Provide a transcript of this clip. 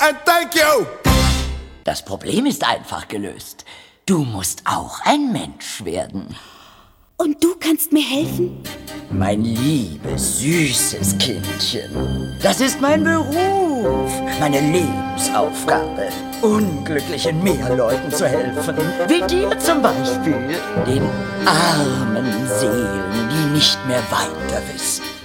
and thank you. Das Problem ist einfach gelöst. Du musst auch ein Mensch werden. Und du kannst mir helfen? Mein liebes, süßes Kindchen. Das ist mein Beruf, meine Lebensaufgabe. Unglücklichen Meerleuten zu helfen. Wie dir zum Beispiel. Den armen Seelen, die nicht mehr weiter wissen.